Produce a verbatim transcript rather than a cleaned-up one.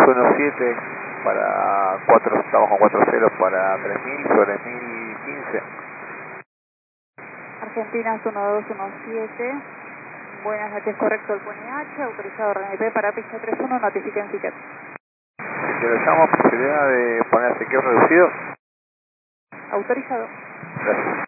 uno siete para cuatro, estamos con cuatro ceros para tres mil sobre mil quince. Argentinas uno dos uno siete. Buenas noches, correcto el P N H, autorizado R N P para pista tres uno, notifiquen ticket. Si le damos posibilidad de poner chequeo reducido. Autorizado. Gracias.